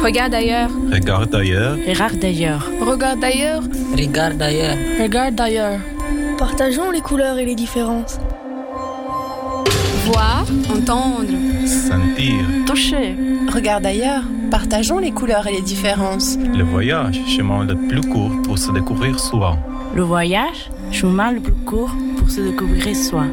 Regarde ailleurs. Regarde ailleurs. Regarde d'ailleurs. Regarde ailleurs. Regarde ailleurs. Regarde d'ailleurs. Partageons les couleurs et les différences. Voir, entendre. Sentir. Toucher. Regarde ailleurs. Partageons les couleurs et les différences. Le voyage, chemin le plus court pour se découvrir soi. Le voyage, chemin le plus court pour se découvrir soi.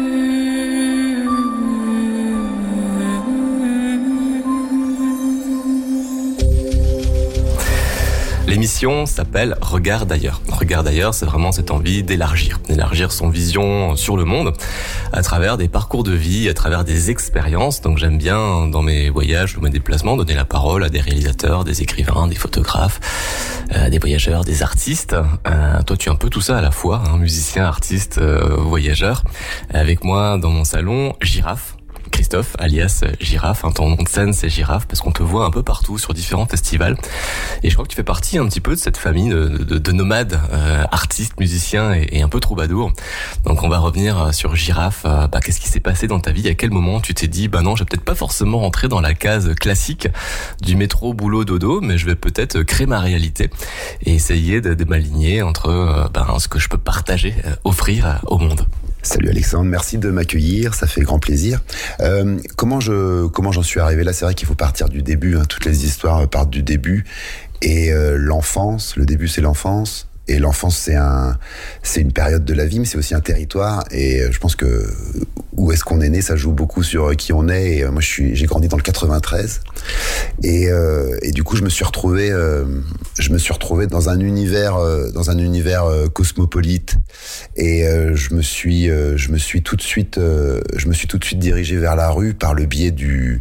L'émission s'appelle Regarde ailleurs. Regarde ailleurs, c'est vraiment cette envie d'élargir son vision sur le monde à travers des parcours de vie, à travers des expériences. Donc j'aime bien, dans mes voyages ou mes déplacements, donner la parole à des réalisateurs, des écrivains, des photographes, des voyageurs, des artistes. Toi, tu es un peu tout ça à la fois, musicien, artiste, voyageur. Avec moi dans mon salon, Girafe. Christophe, alias Girafe, ton nom de scène c'est Girafe parce qu'on te voit un peu partout sur différents festivals et je crois que tu fais partie un petit peu de cette famille de nomades, artistes, musiciens et un peu troubadours. Donc on va revenir sur Girafe, qu'est-ce qui s'est passé dans ta vie, à quel moment tu t'es dit non, je vais peut-être pas forcément rentrer dans la case classique du métro boulot dodo, mais je vais peut-être créer ma réalité et essayer de m'aligner entre ce que je peux partager, offrir au monde. Salut Alexandre, merci de m'accueillir, ça fait grand plaisir. Comment j'en suis arrivé là? C'est vrai qu'il faut partir du début, toutes les histoires partent du début. Et l'enfance, le début c'est l'enfance. Et l'enfance c'est une période de la vie, mais c'est aussi un territoire. Et je pense que où est-ce qu'on est né, ça joue beaucoup sur qui on est. Et moi j'ai grandi dans le 93. Et du coup je me suis retrouvé dans un univers cosmopolite. Et je me suis tout de suite dirigé vers la rue par le biais du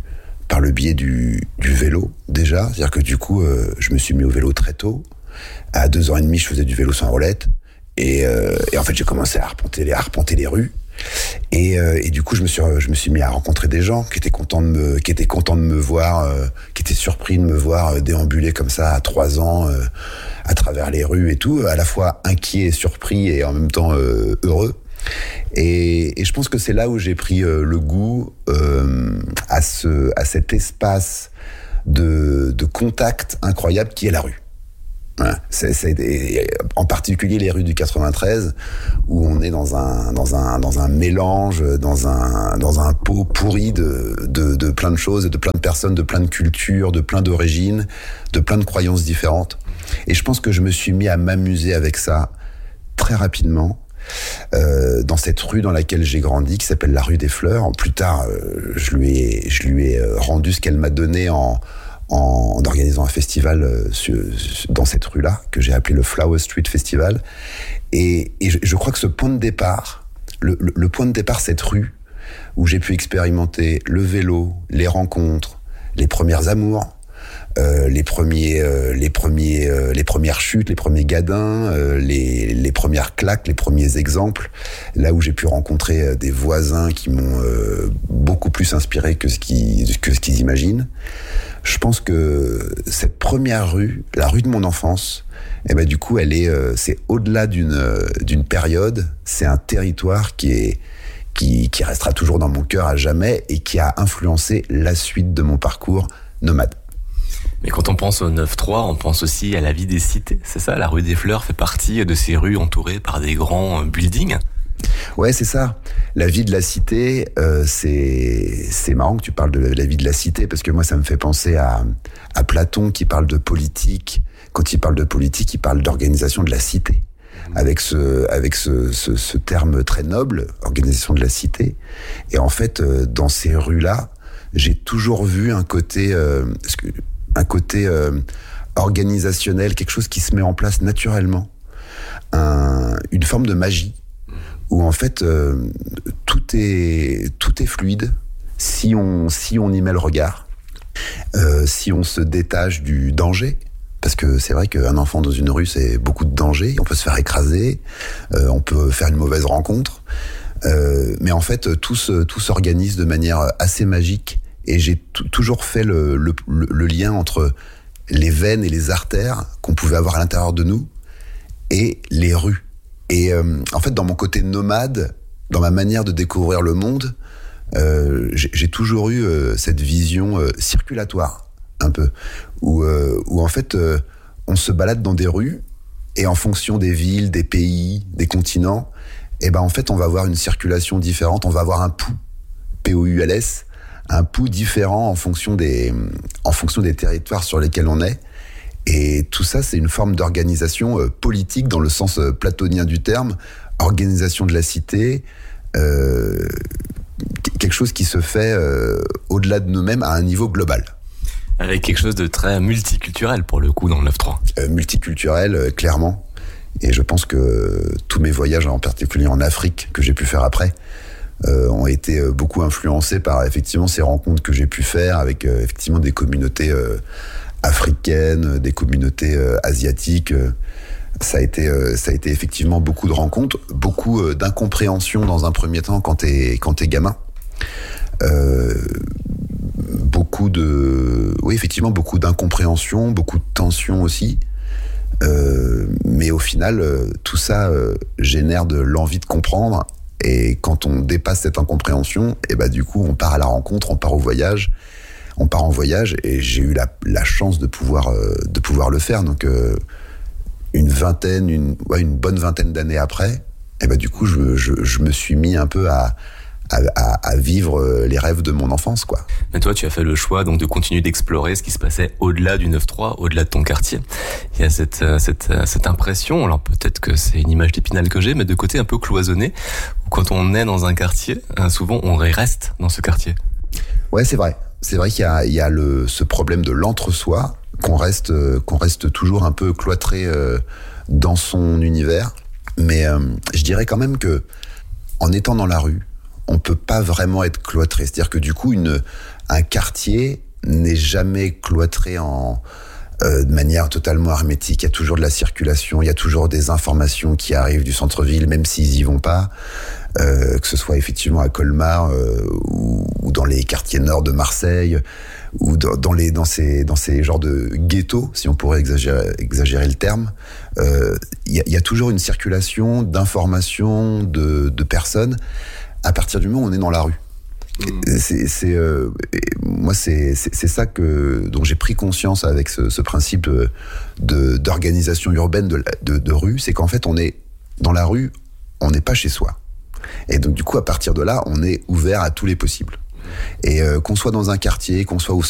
vélo déjà. C'est-à-dire que du coup je me suis mis au vélo très tôt. À 2 ans et demi, je faisais du vélo sans roulette. Et en fait, j'ai commencé à arpenter les rues. Et du coup, je me suis mis à rencontrer des gens qui étaient contents de me voir, qui étaient surpris de me voir déambuler comme ça à 3 ans, à travers les rues et tout, à la fois inquiet et surpris et en même temps heureux. Et je pense que c'est là où j'ai pris le goût à cet espace de contact incroyable qui est la rue. Voilà. C'est en particulier les rues du 93 où on est dans un mélange, dans un pot pourri de plein de choses, de plein de personnes, de plein de cultures, de plein d'origines, de plein de croyances différentes. Et je pense que je me suis mis à m'amuser avec ça très rapidement. Dans cette rue dans laquelle j'ai grandi, qui s'appelle la rue des Fleurs. Plus tard, je lui ai rendu ce qu'elle m'a donné en organisant un festival dans cette rue-là, que j'ai appelé le Flower Street Festival. Et je crois que ce point de départ, le point de départ, cette rue, où j'ai pu expérimenter le vélo, les rencontres, les premières amours, les premières chutes, les premiers gadins, les premières claques, les premiers exemples, là où j'ai pu rencontrer des voisins qui m'ont beaucoup plus inspiré que ce qu'ils imaginent. Je pense que cette première rue, la rue de mon enfance, du coup, c'est au-delà d'une période, c'est un territoire qui restera toujours dans mon cœur à jamais et qui a influencé la suite de mon parcours nomade. Mais quand on pense au 9-3, on pense aussi à la vie des cités. C'est ça, la rue des Fleurs fait partie de ces rues entourées par des grands buildings. Ouais, c'est ça. La vie de la cité, c'est marrant que tu parles de la vie de la cité, parce que moi, ça me fait penser à Platon qui parle de politique. Quand il parle de politique, il parle d'organisation de la cité. Avec ce terme très noble, organisation de la cité. Et en fait, dans ces rues-là, j'ai toujours vu un côté organisationnel, quelque chose qui se met en place naturellement, une forme de magie où en fait tout est fluide si on y met le regard, si on se détache du danger, parce que c'est vrai qu'un enfant dans une rue c'est beaucoup de danger, on peut se faire écraser, on peut faire une mauvaise rencontre, mais en fait tout s'organise de manière assez magique. Et j'ai toujours fait le lien entre les veines et les artères qu'on pouvait avoir à l'intérieur de nous et les rues. Et en fait, dans mon côté nomade, dans ma manière de découvrir le monde, j'ai toujours eu cette vision circulatoire. un peu, où en fait on se balade dans des rues et en fonction des villes, des pays, des continents, et ben en fait on va avoir une circulation différente, on va avoir un pouls, P-O-U-L-S, un pouls différent en fonction des territoires sur lesquels on est. Et tout ça, c'est une forme d'organisation politique dans le sens platonien du terme, organisation de la cité, quelque chose qui se fait au-delà de nous-mêmes à un niveau global. Avec quelque chose de très multiculturel pour le coup dans le 9-3. Multiculturel, clairement. Et je pense que tous mes voyages, en particulier en Afrique, que j'ai pu faire après, ont été beaucoup influencés par effectivement ces rencontres que j'ai pu faire avec effectivement des communautés africaines, des communautés asiatiques. Ça a été effectivement beaucoup de rencontres, beaucoup d'incompréhension dans un premier temps quand t'es gamin. Effectivement beaucoup d'incompréhension, beaucoup de tension aussi. Mais au final, tout ça génère de l'envie de comprendre. Et quand on dépasse cette incompréhension, et bah du coup, on part à la rencontre, on part au voyage. On part en voyage et j'ai eu la chance de pouvoir le faire. Donc une bonne vingtaine d'années après, et bah du coup je me suis mis un peu à vivre les rêves de mon enfance, quoi. Mais toi, tu as fait le choix donc de continuer d'explorer ce qui se passait au-delà du 9-3, au-delà de ton quartier. Il y a cette impression, alors peut-être que c'est une image d'Épinal que j'ai, mais de côté un peu cloisonné, où quand on est dans un quartier, souvent on reste dans ce quartier. Ouais, c'est vrai. C'est vrai qu'il y a ce problème de l'entre-soi, qu'on reste toujours un peu cloîtré dans son univers. Mais je dirais quand même que en étant dans la rue, on peut pas vraiment être cloîtré. C'est-à-dire que du coup, un quartier n'est jamais cloîtré de manière totalement hermétique. Il y a toujours de la circulation, il y a toujours des informations qui arrivent du centre-ville, même s'ils y vont pas. Que ce soit effectivement à Colmar ou dans les quartiers nord de Marseille ou dans ces genres de ghettos, si on pourrait exagérer le terme. Il y a toujours une circulation d'informations de personnes à partir du moment où on est dans la rue. Moi, c'est ça dont j'ai pris conscience avec ce principe d'organisation urbaine de rue, c'est qu'en fait, on est dans la rue, on n'est pas chez soi. Et donc, du coup, à partir de là, on est ouvert à tous les possibles. Et qu'on soit dans un quartier, qu'on soit au